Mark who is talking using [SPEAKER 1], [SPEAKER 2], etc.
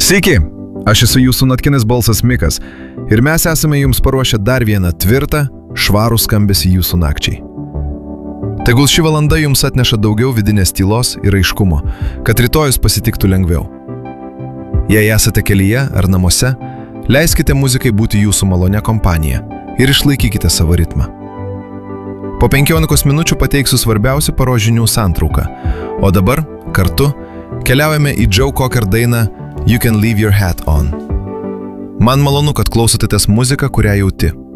[SPEAKER 1] Sveiki, aš esu jūsų naktinis balsas Mikas ir mes esame jums paruošę dar vieną tvirtą, švarų skambesį jūsų nakčiai. Tegul ši valanda jums atneša daugiau vidinės tylos ir aiškumo, kad rytojus pasitiktų lengviau. Jei esate kelyje ar namuose, leiskite muzikai būti jūsų malonė kompanija ir išlaikykite savo ritmą. Po 15 minučių pateiksiu svarbiausių paros žinių santrauką, o dabar kartu keliaujame į Joe Cocker dainą You Can Leave Your Hat On. Man malonu, kad klausotės muziką, kurią jauti.